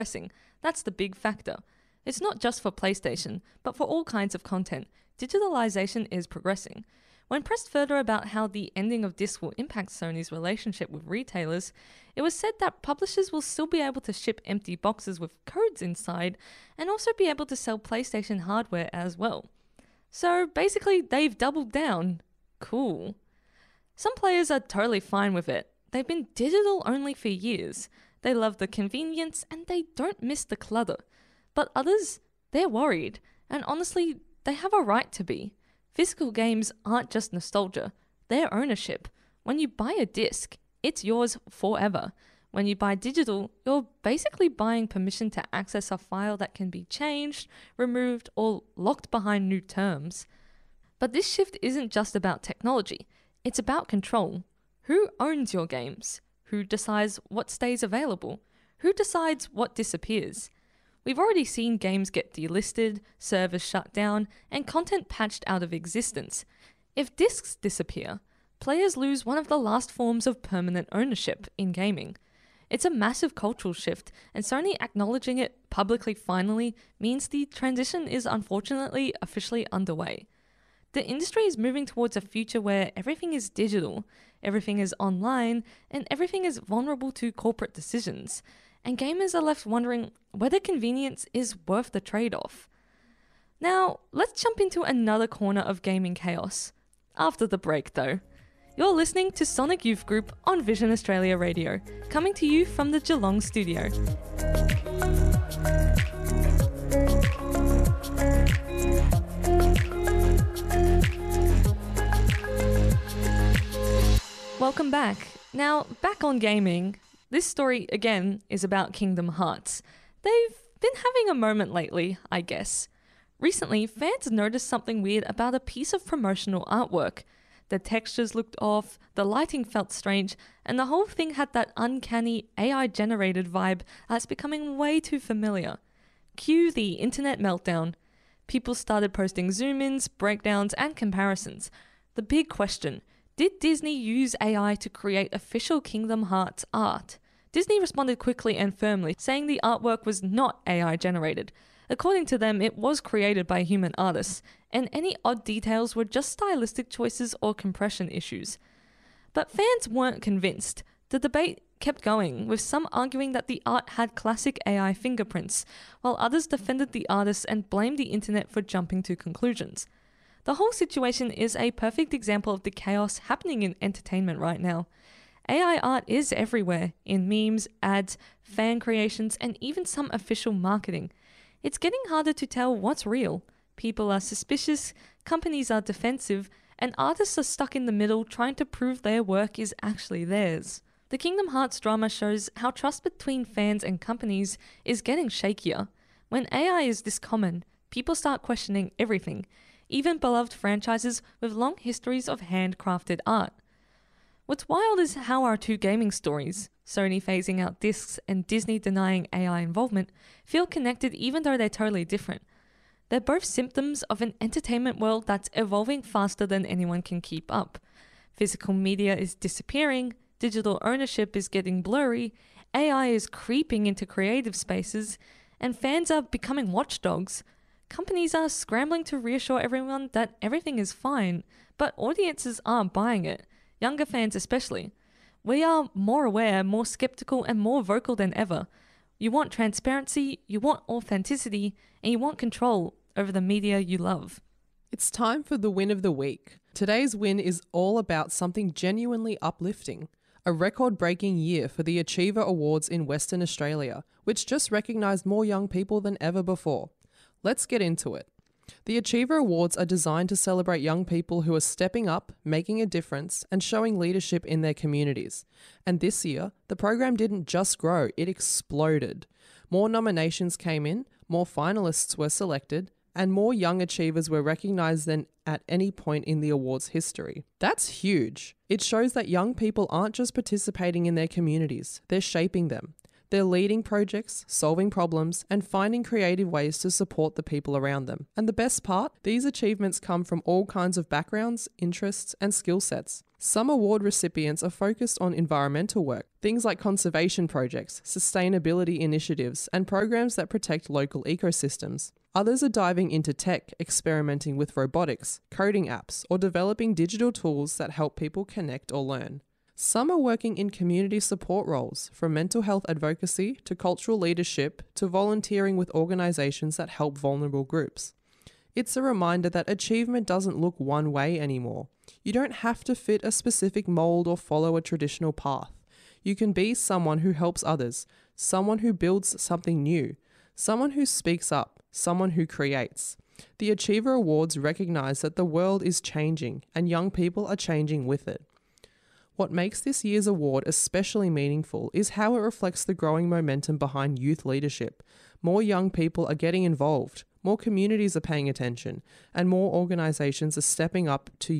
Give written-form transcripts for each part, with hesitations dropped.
progressing. That's the big factor. It's not just for PlayStation, but for all kinds of content. Digitalization is progressing. When pressed further about how the ending of discs will impact Sony's relationship with retailers, it was said that publishers will still be able to ship empty boxes with codes inside and also be able to sell PlayStation hardware as well. So basically, they've doubled down. Cool. Some players are totally fine with it. They've been digital only for years. They love the convenience and they don't miss the clutter. But others, they're worried. And honestly, they have a right to be. Physical games aren't just nostalgia, they're ownership. When you buy a disc, it's yours forever. When you buy digital, you're basically buying permission to access a file that can be changed, removed, or locked behind new terms. But this shift isn't just about technology, it's about control. Who owns your games? Who decides what stays available? Who decides what disappears? We've already seen games get delisted, servers shut down, and content patched out of existence. If discs disappear, players lose one of the last forms of permanent ownership in gaming. It's a massive cultural shift, and Sony acknowledging it publicly finally means the transition is unfortunately officially underway. The industry is moving towards a future where everything is digital, everything is online, and everything is vulnerable to corporate decisions. And gamers are left wondering whether convenience is worth the trade-off. Now, let's jump into another corner of gaming chaos. After the break though. You're listening to Sonic Youth Group on Vision Australia Radio, coming to you from the Geelong studio. Welcome back. Now, back on gaming. This story, again, is about Kingdom Hearts. They've been having a moment lately, I guess. Recently, fans noticed something weird about a piece of promotional artwork. The textures looked off, the lighting felt strange, and the whole thing had that uncanny AI-generated vibe that's becoming way too familiar. Cue the internet meltdown. People started posting zoom-ins, breakdowns, and comparisons. The big question: did Disney use AI to create official Kingdom Hearts art? Disney responded quickly and firmly, saying the artwork was not AI generated. According to them, it was created by human artists, and any odd details were just stylistic choices or compression issues. But fans weren't convinced. The debate kept going, with some arguing that the art had classic AI fingerprints, while others defended the artists and blamed the internet for jumping to conclusions. The whole situation is a perfect example of the chaos happening in entertainment right now. AI art is everywhere, in memes, ads, fan creations, and even some official marketing. It's getting harder to tell what's real. People are suspicious, companies are defensive, and artists are stuck in the middle trying to prove their work is actually theirs. The Kingdom Hearts drama shows how trust between fans and companies is getting shakier. When AI is this common, people start questioning everything, even beloved franchises with long histories of handcrafted art. What's wild is how our two gaming stories, Sony phasing out discs and Disney denying AI involvement, feel connected even though they're totally different. They're both symptoms of an entertainment world that's evolving faster than anyone can keep up. Physical media is disappearing, digital ownership is getting blurry, AI is creeping into creative spaces, and fans are becoming watchdogs. Companies are scrambling to reassure everyone that everything is fine, but audiences aren't buying it. Younger fans especially. We are more aware, more skeptical, and more vocal than ever. You want transparency, you want authenticity, and you want control over the media you love. It's time for the win of the week. Today's win is all about something genuinely uplifting. A record-breaking year for the Achiever Awards in Western Australia, which just recognised more young people than ever before. Let's get into it. The Achiever Awards are designed to celebrate young people who are stepping up, making a difference, and showing leadership in their communities. And this year, the program didn't just grow, it exploded. More nominations came in, more finalists were selected, and more young achievers were recognised than at any point in the awards history. That's huge. It shows that young people aren't just participating in their communities, they're shaping them. They're leading projects, solving problems, and finding creative ways to support the people around them. And the best part? These achievements come from all kinds of backgrounds, interests, and skill sets. Some award recipients are focused on environmental work, things like conservation projects, sustainability initiatives, and programs that protect local ecosystems. Others are diving into tech, experimenting with robotics, coding apps, or developing digital tools that help people connect or learn. Some are working in community support roles, from mental health advocacy to cultural leadership to volunteering with organisations that help vulnerable groups. It's a reminder that achievement doesn't look one way anymore. You don't have to fit a specific mould or follow a traditional path. You can be someone who helps others, someone who builds something new, someone who speaks up, someone who creates. The Achiever Awards recognise that the world is changing and young people are changing with it. What makes this year's award especially meaningful is how it reflects the growing momentum behind youth leadership. More young people are getting involved, more communities are paying attention, and more organisations are stepping up to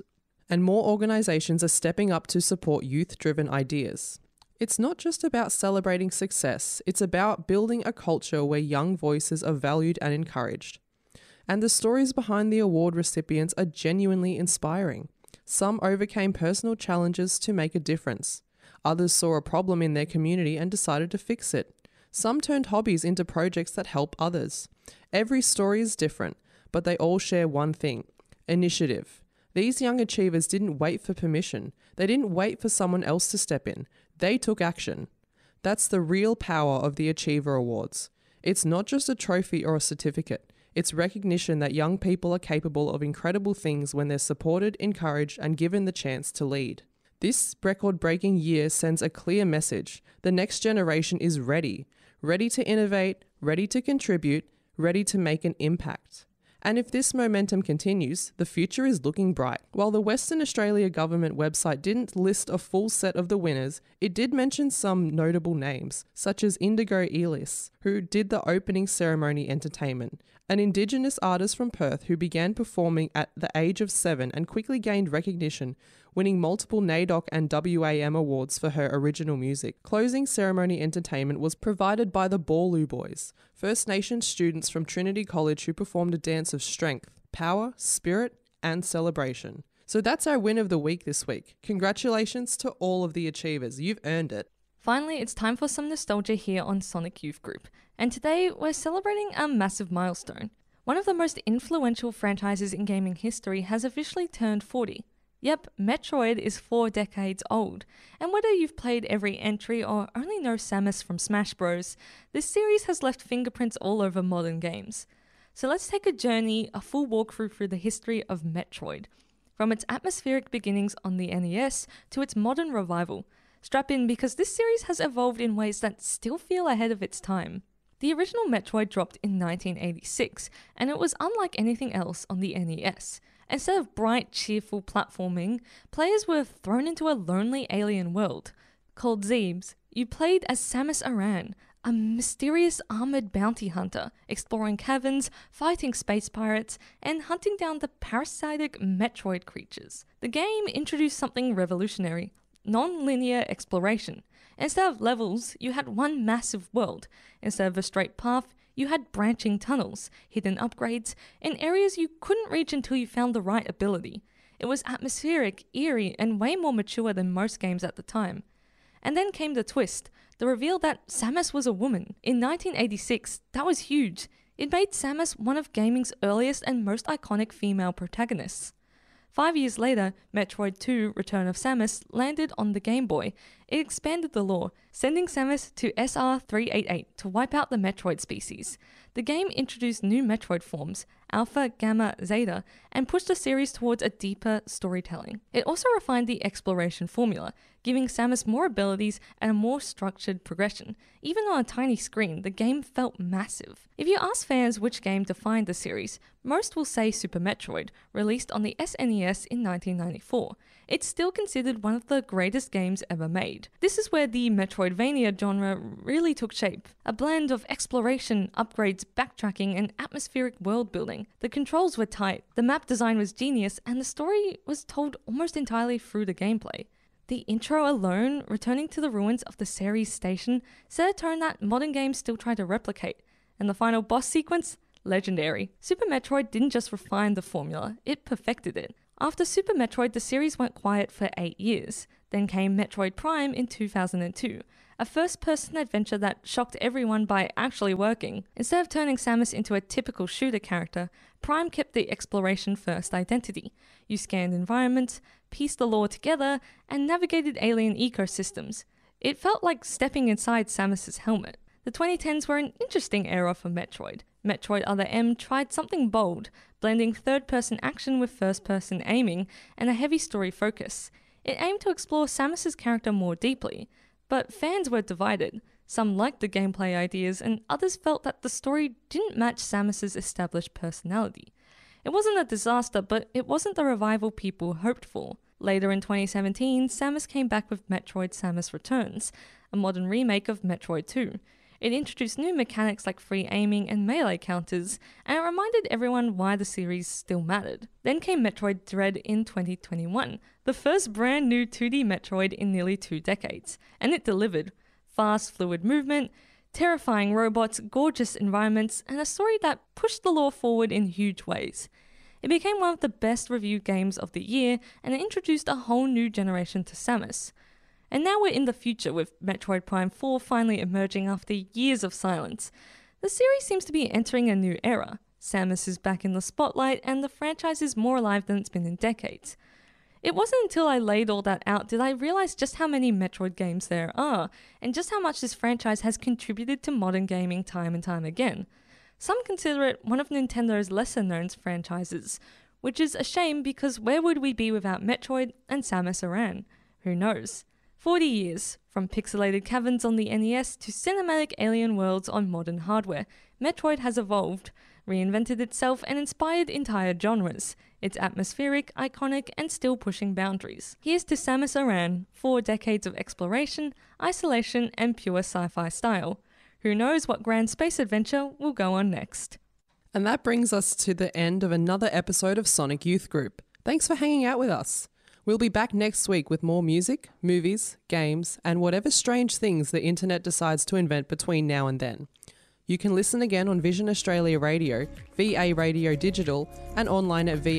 support youth-driven ideas. It's not just about celebrating success, it's about building a culture where young voices are valued and encouraged. And the stories behind the award recipients are genuinely inspiring. Some overcame personal challenges to make a difference. Others saw a problem in their community and decided to fix it. Some turned hobbies into projects that help others. Every story is different, but they all share one thing: initiative. These young achievers didn't wait for permission. They didn't wait for someone else to step in. They took action. That's the real power of the Achiever Awards. It's not just a trophy or a certificate. It's recognition that young people are capable of incredible things when they're supported, encouraged, and given the chance to lead. This record-breaking year sends a clear message. The next generation is ready to innovate, ready to contribute, ready to make an impact. And if this momentum continues, the future is looking bright. While the Western Australia Government website didn't list a full set of the winners, it did mention some notable names, such as Indigo Elis, who did the opening ceremony entertainment, an Indigenous artist from Perth who began performing at the age of 7 and quickly gained recognition, winning multiple NAIDOC and WAM awards for her original music. Closing ceremony entertainment was provided by the Borlu Boys, First Nations students from Trinity College who performed a dance of strength, power, spirit, and celebration. So that's our win of the week this week. Congratulations to all of the achievers. You've earned it. Finally, it's time for some nostalgia here on Sonic Youth Group. And today, we're celebrating a massive milestone. One of the most influential franchises in gaming history has officially turned 40. Yep, Metroid is 4 decades old, and whether you've played every entry or only know Samus from Smash Bros, this series has left fingerprints all over modern games. So let's take a full walkthrough through the history of Metroid, from its atmospheric beginnings on the NES to its modern revival. Strap in because this series has evolved in ways that still feel ahead of its time. The original Metroid dropped in 1986, and it was unlike anything else on the NES. Instead of bright, cheerful platforming, players were thrown into a lonely alien world. Called Zebes, you played as Samus Aran, a mysterious armored bounty hunter, exploring caverns, fighting space pirates, and hunting down the parasitic Metroid creatures. The game introduced something revolutionary: non-linear exploration. Instead of levels, you had one massive world. Instead of a straight path, you had branching tunnels, hidden upgrades, and areas you couldn't reach until you found the right ability. It was atmospheric, eerie, and way more mature than most games at the time. And then came the twist, the reveal that Samus was a woman. In 1986, that was huge. It made Samus one of gaming's earliest and most iconic female protagonists. 5 years later, Metroid 2: Return of Samus landed on the Game Boy. It expanded the lore, sending Samus to SR388 to wipe out the Metroid species. The game introduced new Metroid forms, Alpha, Gamma, Zeta, and pushed the series towards a deeper storytelling. It also refined the exploration formula, giving Samus more abilities and a more structured progression. Even on a tiny screen, the game felt massive. If you ask fans which game defined the series, most will say Super Metroid, released on the SNES in 1994. It's still considered one of the greatest games ever made. This is where the Metroidvania genre really took shape. A blend of exploration, upgrades, backtracking, and atmospheric world building. The controls were tight, the map design was genius, and the story was told almost entirely through the gameplay. The intro alone, returning to the ruins of the Ceres station, set a tone that modern games still try to replicate. And the final boss sequence? Legendary. Super Metroid didn't just refine the formula, it perfected it. After Super Metroid, the series went quiet for 8 years. Then came Metroid Prime in 2002, a first-person adventure that shocked everyone by actually working. Instead of turning Samus into a typical shooter character, Prime kept the exploration-first identity. You scanned environments, pieced the lore together, and navigated alien ecosystems. It felt like stepping inside Samus's helmet. The 2010s were an interesting era for Metroid. Metroid Other M tried something bold, blending third-person action with first-person aiming and a heavy story focus. It aimed to explore Samus's character more deeply, but fans were divided. Some liked the gameplay ideas, and others felt that the story didn't match Samus's established personality. It wasn't a disaster, but it wasn't the revival people hoped for. Later in 2017, Samus came back with Metroid Samus Returns, a modern remake of Metroid 2. It introduced new mechanics like free aiming and melee counters, and it reminded everyone why the series still mattered. Then came Metroid Dread in 2021, the first brand new 2D Metroid in nearly 2 decades, and it delivered. Fast, fluid movement, terrifying robots, gorgeous environments, and a story that pushed the lore forward in huge ways. It became one of the best reviewed games of the year, and it introduced a whole new generation to Samus. And now we're in the future with Metroid Prime 4 finally emerging after years of silence. The series seems to be entering a new era. Samus is back in the spotlight, and the franchise is more alive than it's been in decades. It wasn't until I laid all that out did I realize just how many Metroid games there are, and just how much this franchise has contributed to modern gaming time and time again. Some consider it one of Nintendo's lesser-known franchises, which is a shame because where would we be without Metroid and Samus Aran? Who knows? 40 years, from pixelated caverns on the NES to cinematic alien worlds on modern hardware, Metroid has evolved, reinvented itself and inspired entire genres. It's atmospheric, iconic, and still pushing boundaries. Here's to Samus Aran, 4 decades of exploration, isolation, and pure sci-fi style. Who knows what grand space adventure will go on next? And that brings us to the end of another episode of Sonic Youth Group. Thanks for hanging out with us. We'll be back next week with more music, movies, games, and whatever strange things the internet decides to invent between now and then. You can listen again on Vision Australia Radio, VA Radio Digital, and online at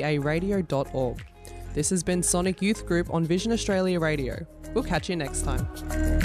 varadio.org. This has been Sonic Youth Group on Vision Australia Radio. We'll catch you next time.